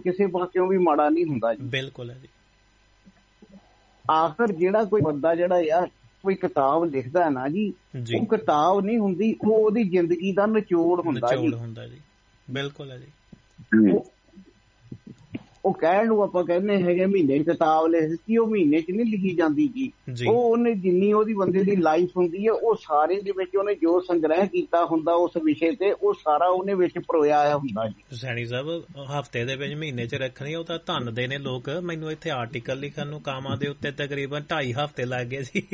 ਕਿਸੇ ਪਾਸਿਓਂ ਵੀ ਮਾੜਾ ਨਹੀਂ ਹੁੰਦਾ ਜੀ। ਬਿਲਕੁਲ ਹੈ ਜੀ। ਆਖਰ ਜਿਹੜਾ ਕੋਈ ਬੰਦਾ ਜਿਹੜਾ ਆ ਕੋਈ ਕਿਤਾਬ ਲਿਖਦਾ ਨਾ ਜੀ, ਉਹ ਕਿਤਾਬ ਨਹੀਂ ਹੁੰਦੀ, ਉਹ ਉਹਦੀ ਜ਼ਿੰਦਗੀ ਦਾ ਨਿਚੋੜ ਹੁੰਦਾ ਜੀ। ਬਿਲਕੁਲ ਹੈ ਜੀ। ਉਹ ਕਹਿਣ ਨੂੰ ਆਪਾਂ ਕਹਿੰਦੇ ਹੈਗੇ ਮਹੀਨੇ ਕਿਤਾਬ ਲਿਖ ਦਿੱਤੀ, ਉਹ ਮਹੀਨੇ 'ਚ ਨਹੀਂ ਲਿਖੀ ਜਾਂਦੀ ਜੀ। ਉਹ ਉਹਨੇ ਜਿੰਨੀ ਉਹਦੀ ਬੰਦੇ ਦੀ ਲਾਈਫ ਹੁੰਦੀ ਹੈ, ਉਹ ਸਾਰੇ ਦੇ ਵਿੱਚ ਉਹਨੇ ਜੋ ਸੰਗ੍ਰਹਿ ਕੀਤਾ ਹੁੰਦਾ ਉਸ ਵਿਸ਼ੇ ਤੇ, ਉਹ ਸਾਰਾ ਉਹਨੇ ਵਿੱਚ ਪਰੋਇਆ ਆਇਆ ਹੁੰਦਾ ਜੀ। ਸੈਣੀ ਸਾਹਿਬ ਹਫ਼ਤੇ ਦੇ ਵਿੱਚ ਮਹੀਨੇ 'ਚ ਰੱਖਣੀ, ਉਹ ਤਾਂ ਧੰਨ ਦੇ ਨੇ ਲੋਕ। ਮੈਨੂੰ ਇੱਥੇ ਆਰਟੀਕਲ ਲਿਖਣ ਨੂੰ ਕਾਮਾਂ ਦੇ ਉੱਤੇ ਤਕਰੀਬਨ 2.5 ਹਫ਼ਤੇ ਲੱਗ ਗਏ ਸੀ।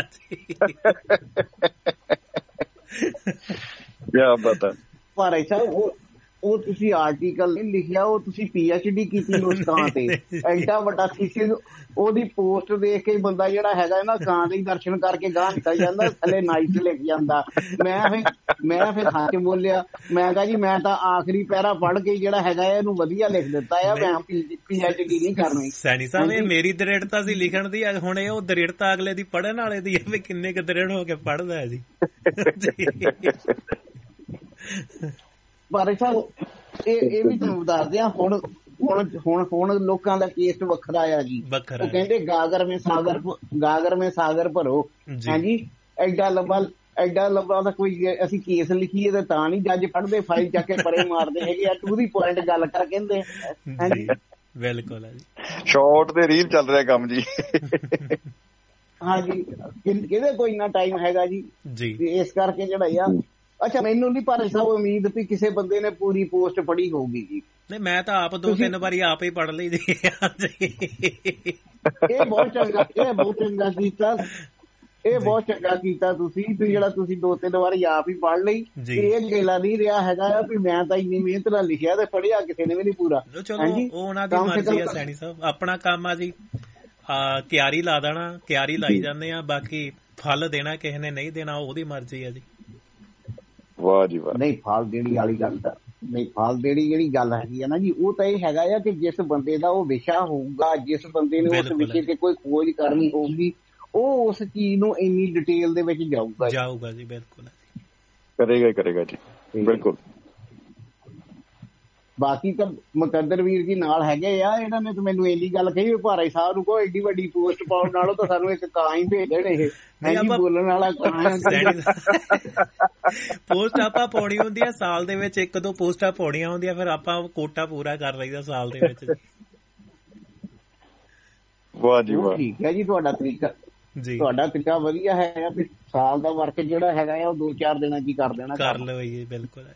ਕਿਆ ਪਤਾ ਪਰ ਐਸਾ ਉਹ ਤੁਸੀਂ ਆਰਟੀਕਲ ਨਹੀਂ ਲਿਖਿਆ, ਉਹ ਤੁਸੀਂ PhD ਕੀਤੀ ਉਸ ਕਾਂ ਤੇ। ਐਡਾ ਵੱਡਾ ਥੀਸਿਸ ਉਹਦੀ ਪੋਸਟ ਦੇਖ ਕੇ ਬੰਦਾ ਜਿਹੜਾ ਹੈਗਾ ਨਾ ਕਾਂ ਦੇ ਦਰਸ਼ਨ ਕਰਕੇ ਗਾਹ ਨਿਕਲ ਜਾਂਦਾ, ਥੱਲੇ ਨਾਈਸ ਲਿਖ ਜਾਂਦਾ। ਮੈਂ ਫਿਰ ਹੱਥ ਬੋਲਿਆ, ਮੈਂ ਕਿਹਾ ਜੀ ਮੈਂ ਤਾਂ ਆਖਰੀ ਪੈਰਾ ਪੜ੍ਹ ਕੇ ਜਿਹੜਾ ਹੈਗਾ ਇਹਨੂੰ ਵਧੀਆ ਲਿਖ ਦਿੱਤਾ ਆ, ਮੈਂ PhD ਨਹੀਂ ਕਰਨੀ। ਸੈਣੀ ਸਾਹਿਬ ਇਹ ਮੇਰੀ ਦ੍ਰਿੜਤਾ ਸੀ ਲਿਖਣ ਦੀ, ਹੁਣ ਇਹ ਉਹ ਦ੍ਰਿੜਤਾ ਅਗਲੇ ਦੀ ਪੜ੍ਹਨ ਵਾਲੇ ਦੀ ਹੈ ਵੀ ਕਿੰਨੇ ਕੁ ਦ੍ਰਿੜ ਹੋ ਕੇ ਪੜ੍ਹਦਾ ਹੈ ਜੀ। ਪਰ ਇਹ ਵੀ ਤੁਹਾਨੂੰ ਦੱਸਦੇ ਆ, ਹੁਣ ਲੋਕਾਂ ਦਾ ਕੇਸ ਵੱਖਰਾ ਆ ਜੀ। ਉਹ ਕਹਿੰਦੇ ਗਾਗਰ ਮੇ ਸਾਗਰ ਭਰੋ। ਹਾਂਜੀ, ਐਡਾ ਲੰਬਾ ਤਾਂ ਕੋਈ ਅਸੀਂ ਕੇਸ ਲਿਖੀਏ ਤੇ ਤਾਂ ਨਹੀਂ ਜੱਜ ਪੜ੍ਹਦੇ, ਫਾਈਲ ਚੱਕ ਕੇ ਪਰੇ ਮਾਰਦੇ ਹੈਗੇ ਆ, ਟੂ ਦੀ ਪੁਆਇੰਟ ਗੱਲ ਕਰ ਕਹਿੰਦੇ। ਹਾਂਜੀ ਬਿਲਕੁਲ ਹੈ ਜੀ, ਸ਼ਾਰਟ ਤੇ ਰੀਲ ਚੱਲ ਰਿਹਾ ਕੰਮ ਜੀ। ਹਾਂਜੀ, ਕਿਹਦੇ ਕੋਈ ਇੰਨਾ ਟਾਈਮ ਹੈਗਾ ਜੀ, ਇਸ ਕਰਕੇ ਜਿਹੜਾ ਆ। ਅੱਛਾ, ਮੈਨੂੰ ਨਹੀਂ ਪਰ ਸਭ ਉਮੀਦ ਵੀ ਕਿਸੇ ਬੰਦੇ ਨੇ ਪੂਰੀ ਪੋਸਟ ਪੜ੍ਹੀ ਹੋਊਗੀ ਜੀ। ਨਹੀਂ, ਮੈਂ ਤਾਂ ਆਪ 2-3 ਵਾਰੀ ਆਪ ਹੀ ਪੜ੍ਹ ਲਈ ਜੀ। ਇਹ ਬਹੁਤ ਚੰਗਾ ਕੀਤਾ ਤੁਸੀਂ ਜਿਹੜਾ ਤੁਸੀਂ 2-3 ਵਾਰੀ ਆਪ ਹੀ ਪੜ੍ਹ ਲਈ। ਇਹ ਗੇਲਾ ਨਹੀਂ ਰਿਹਾ ਹੈਗਾ ਵੀ ਮੈਂ ਤਾਂ ਇੰਨੀ ਮਿਹਨਤ ਨਾਲ ਲਿਖਿਆ ਤੇ ਪੜ੍ਹਿਆ ਕਿਸੇ ਨੇ ਵੀ ਨਹੀਂ ਪੂਰਾ। ਚਲੋ ਉਹ ਉਹਨਾਂ ਦੀ ਮਰਜ਼ੀ ਆ ਸੈਣੀ ਸਾਹਿਬ, ਆਪਣਾ ਕੰਮ ਆ ਜੀ। ਕਿਆਰੀ ਲਾ ਦੇਣਾ, ਕਿਆਰੀ ਲਾਈ ਜਾਂਦੇ ਆ, ਬਾਕੀ ਫਲ ਦੇਣਾ ਕਿਸੇ ਨੇ ਨਹੀਂ ਦੇਣਾ, ਉਹਦੀ ਮਰਜ਼ੀ ਆ ਜੀ। ਵਾਹ ਜੀ ਵਾਹ। ਨਹੀਂ, ਫਲ ਦੇਣੀ ਵਾਲੀ ਗੱਲ ਤਾਂ ਨਹੀਂ, ਫਲ ਦੇਣੀ ਜਿਹੜੀ ਗੱਲ ਹੈਗੀ ਆ ਨਾ ਜੀ, ਉਹ ਤਾਂ ਇਹ ਹੈਗਾ ਆ ਕਿ ਜਿਸ ਬੰਦੇ ਦਾ ਉਹ ਵਿਸ਼ਾ ਹੋਊਗਾ, ਜਿਸ ਬੰਦੇ ਨੇ ਉਸ ਵਿਸ਼ੇ ਤੇ ਕੋਈ ਖੋਜ ਕਰਨੀ ਹੋਊਗੀ, ਉਹ ਉਸ ਚੀਜ਼ ਨੂੰ ਇੰਨੀ ਡਿਟੇਲ ਦੇ ਵਿੱਚ ਜਾਊਗਾ ਜੀ। ਬਿਲਕੁਲ ਕਰੇਗਾ ਜੀ, ਬਿਲਕੁਲ। ਬਾਕੀ ਤਾਂ ਮੁਕੱਦਰ ਵੀਰ ਜੀ ਨਾਲ ਹੈਗੇ ਆ, ਇਹਨਾਂ ਨੇ ਤਾਂ ਮੈਨੂੰ ਇੰਨੀ ਗੱਲ ਕਹੀ, ਭਾਰਾ ਸਾਹਿਬ ਨੂੰ ਕਹੋ ਐਡੀ ਵੱਡੀ ਪੋਸਟ ਪਾਉਣ ਨਾਲੋਂ ਤਾਂ ਸਾਨੂੰ ਇੱਕ ਕਾਂ ਹੀ ਭੇਜ ਦੇਣ। ਇਹ ਬੋਲਣ ਵਾਲਾ ਪੋਸਟ ਆਪਾਂ ਪਾਉਣੀ ਹੁੰਦੀ ਆ ਸਾਲ ਦੇ ਵਿੱਚ, 1-2 ਪੋਸਟਾਂ ਪਾਉਣੀਆਂ ਹੁੰਦੀਆਂ, ਫਿਰ ਆਪਾਂ ਕੋਟਾ ਪੂਰਾ ਕਰ ਲਈਦਾ ਸਾਲ ਦੇ ਵਿੱਚ। ਵਾਹ ਜੀ ਵਾਹ, ਠੀਕ ਹੈ ਜੀ, ਤੁਹਾਡਾ ਤਰੀਕਾ ਵਧੀਆ ਹੈ। ਸਾਲ ਦਾ ਵਰਕ ਜਿਹੜਾ ਹੈਗਾ ਆ ਉਹ 2-4 ਦਿਨਾਂ ਚ ਹੀ ਕਰ ਦੇਣਾ, ਕਰ ਲਓ ਜੀ। ਬਿਲਕੁਲ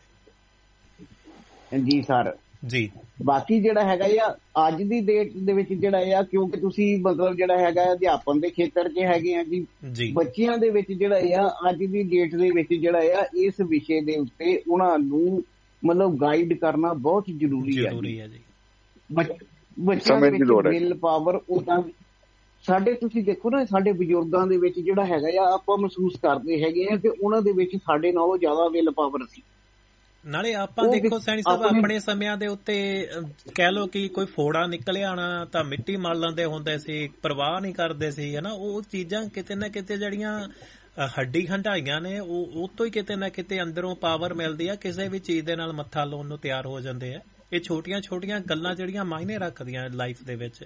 ਜੀ ਸਰ ਜੀ। ਬਾਕੀ ਜਿਹੜਾ ਹੈਗਾ ਆ ਅੱਜ ਦੀ ਡੇਟ ਦੇ ਵਿੱਚ ਜਿਹੜਾ ਆ, ਕਿਉਂਕਿ ਤੁਸੀਂ ਮਤਲਬ ਜਿਹੜਾ ਹੈਗਾ ਅਧਿਆਪਨ ਦੇ ਖੇਤਰ 'ਚ ਹੈਗੇ ਆ ਜੀ, ਬੱਚਿਆਂ ਦੇ ਵਿੱਚ ਜਿਹੜਾ ਆ ਅੱਜ ਦੀ ਡੇਟ ਦੇ ਵਿੱਚ ਜਿਹੜਾ ਆ ਇਸ ਵਿਸ਼ੇ ਦੇ ਉੱਤੇ ਉਹਨਾਂ ਨੂੰ ਮਤਲਬ ਗਾਈਡ ਕਰਨਾ ਬਹੁਤ ਜ਼ਰੂਰੀ ਹੈ ਜੀ। ਬੱਚਿਆਂ ਦੇ ਵਿੱਚ ਵਿਲ ਪਾਵਰ ਉਦਾਂ ਸਾਡੇ ਤੁਸੀਂ ਦੇਖੋ ਨਾ, ਸਾਡੇ ਬਜ਼ੁਰਗਾਂ ਦੇ ਵਿੱਚ ਜਿਹੜਾ ਹੈਗਾ ਆ ਆਪਾਂ ਮਹਿਸੂਸ ਕਰਦੇ ਹੈਗੇ ਆ ਕਿ ਉਹਨਾਂ ਦੇ ਵਿੱਚ ਸਾਡੇ ਨਾਲੋਂ ਜ਼ਿਆਦਾ ਵਿਲ ਪਾਵਰ ਸੀ। ਨਾਲੇ ਆਪਾਂ ਦੇਖੋ ਸੈਣੀ ਸਾਹਿਬ, ਆਪਣੇ ਸਮਿਆਂ ਦੇ ਉੱਤੇ ਕਹਿ ਲਓ ਕਿ ਕੋਈ ਫੋੜਾ ਨਿਕਲਿਆ ਆਣਾ ਤਾਂ ਮਿੱਟੀ ਮਲ ਲੈਂਦੇ ਹੁੰਦੇ ਸੀ, ਪਰਵਾਹ ਨਹੀਂ ਕਰਦੇ ਸੀ, ਹਨਾ। ਉਹ ਚੀਜ਼ਾਂ ਕਿਤੇ ਨਾ ਕਿਤੇ ਜਿਹੜੀਆਂ ਹੱਡੀ ਹੰਢਾਈਆਂ ਨੇ, ਉਹ ਤੋਂ ਹੀ ਕਿਤੇ ਨਾ ਕਿਤੇ ਅੰਦਰੋਂ ਪਾਵਰ ਮਿਲਦੀ ਆ, ਕਿਸੇ ਵੀ ਚੀਜ਼ ਦੇ ਨਾਲ ਮੱਥਾ ਲਾਉਣ ਨੂੰ ਤਿਆਰ ਹੋ ਜਾਂਦੇ ਆ। ਇਹ ਛੋਟੀਆਂ ਗੱਲਾਂ ਜਿਹੜੀਆਂ ਮਾਇਨੇ ਰੱਖਦੀਆਂ ਲਾਈਫ ਦੇ ਵਿੱਚ।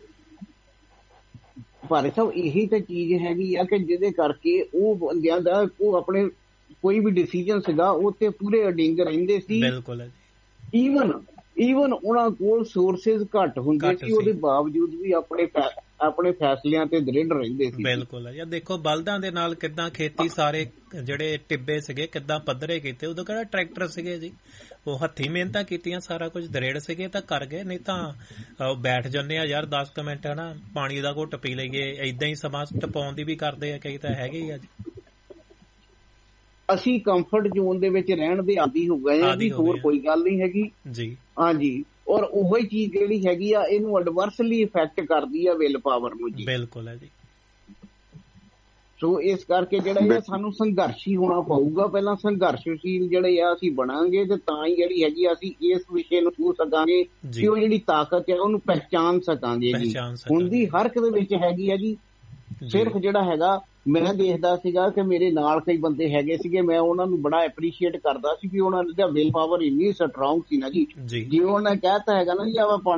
ਭਾਰਤ ਸਾਹਿਬ, ਇਹੀ ਤਾਂ ਚੀਜ਼ ਹੈਗੀ ਆ ਕਿ ਜਿਹਦੇ ਕਰਕੇ ਉਹ ਬੰਦਿਆਂ ਦਾ ਉਹ ਆਪਣੇ ਕੋਈ ਵੀ ਡਿਸੀਜਨ ਸੀਗਾ ਉਹ ਤੇ ਪੂਰੇ ਅਡਿੰਗ ਰਹਿੰਦੇ ਸੀ। ਬਿਲਕੁਲ ਹੈ। ਈਵਨ ਉਹਨਾਂ ਕੋਲ ਸੋਰਸਿਸ ਘੱਟ ਹੁੰਦੇ ਸੀ, ਉਹਦੇ ਬਾਵਜੂਦ ਵੀ ਆਪਣੇ ਫੈਸਲਿਆਂ ਤੇ ਦ੍ਰਿੜ ਰਹਿੰਦੇ ਸੀ। ਬਿਲਕੁਲ ਹੈ। ਯਾਰ ਦੇਖੋ ਬਲਦਾਂ ਦੇ ਨਾਲ ਕਿੱਦਾਂ ਖੇਤੀ, ਸਾਰੇ ਜਿਹੜੇ ਟਿੱਬੇ ਸੀਗੇ ਕਿੱਦਾਂ ਪੱਧਰੇ ਕੀਤੇ। ਉਦੋਂ ਕਿਹੜਾ ਟਰੈਕਟਰ ਸੀਗੇ ਜੀ, ਉਹ ਹੱਥੀਂ ਮਿਹਨਤਾਂ ਕੀਤੀਆਂ, ਸਾਰਾ ਕੁਝ ਦ੍ਰਿੜ ਸੀਗੇ ਤਾਂ ਕਰ ਗਏ। ਨਹੀਂ ਤਾਂ ਬੈਠ ਜਾਂਦੇ ਆ ਯਾਰ 10 ਮਿੰਟ, ਹਨਾ, ਪਾਣੀ ਦਾ ਘੁੱਟ ਪੀ ਲਈਏ, ਏਦਾਂ ਹੀ ਸਮਾਂ ਟਪਾਉਣ ਦੀ ਵੀ ਕਰਦੇ ਆ ਕਈ, ਤਾਂ ਹੈਗੇ ਹੀ ਆ ਜੀ। ਅਸੀਂ ਕੰਫਰਟ ਜ਼ੋਨ ਦੇ ਵਿੱਚ ਰਹਿਣ ਦੇ ਆਦੀ ਹੋ ਗਏ ਆ ਜੀ, ਹੋਰ ਕੋਈ ਗੱਲ ਨਹੀਂ ਹੈਗੀ ਜੀ। ਹਾਂਜੀ, ਔਰ ਉਹੀ ਚੀਜ਼ ਜਿਹੜੀ ਹੈਗੀ ਆ ਇਹਨੂੰ ਐਡਵਰਸਲੀ ਇਫੈਕਟ ਕਰਦੀ ਆ ਵਿਲ ਪਾਵਰ ਨੂੰ ਜੀ। ਬਿਲਕੁਲ ਹੈ ਜੀ। ਸੋ ਇਸ ਕਰਕੇ ਜਿਹੜਾ ਸਾਨੂੰ ਸੰਘਰਸ਼ੀ ਹੋਣਾ ਪਊਗਾ। ਪਹਿਲਾਂ ਸੰਘਰਸ਼ਸ਼ੀਲ ਜਿਹੜੇ ਆ ਅਸੀਂ ਬਣਾਂਗੇ ਤੇ ਤਾਂ ਹੀ ਜਿਹੜੀ ਹੈਗੀ ਆ ਅਸੀਂ ਇਸ ਵਿਸ਼ੇ ਨੂੰ ਛੂ ਸਕਾਂਗੇ ਕਿ ਉਹ ਜਿਹੜੀ ਤਾਕਤ ਹੈ ਉਹਨੂੰ ਪਹਿਚਾਣ ਸਕਾਂਗੇ ਜੀ। ਹੁਣ ਦੀ ਹਰ ਇੱਕ ਦੇ ਵਿੱਚ ਹੈਗੀ ਆ ਜੀ। ਸਿਰਫ ਜਿਹੜਾ ਹੈਗਾ, ਮੈਂ ਦੇਖਦਾ ਸੀਗਾ ਕਿ ਮੇਰੇ ਨਾਲ ਕਈ ਬੰਦੇ ਹੈਗੇ ਸੀਗੇ, ਮੈਂ ਉਹਨਾਂ ਨੂੰ ਬੜਾ ਐਪਰੀਸ਼ੀਏਟ ਕਰਦਾ ਸੀ ਕਿ ਉਹਨਾਂ ਦਾ ਵਿਲ ਪਾਵਰ ਇੰਨੀ ਸਟਰੋਂਗ ਸੀ ਨਾ ਜੀ। ਜਿਵੇਂ ਉਹਨਾਂ ਨੇ ਕਹਿਤਾ ਹੈਗਾ ਨਾ ਜੀ, ਆਪਾਂ